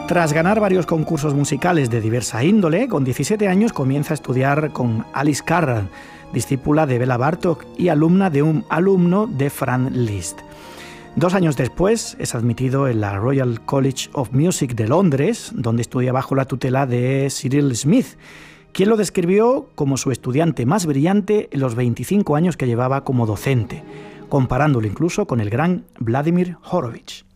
Tras ganar varios concursos musicales de diversa índole, con 17 años comienza a estudiar con Alice Carr, discípula de Bela Bartók y alumna de un alumno de Franz Liszt. 2 años después es admitido en la Royal College of Music de Londres, donde estudia bajo la tutela de Cyril Smith, quien lo describió como su estudiante más brillante en los 25 años que llevaba como docente, comparándolo incluso con el gran Vladimir Horowitz.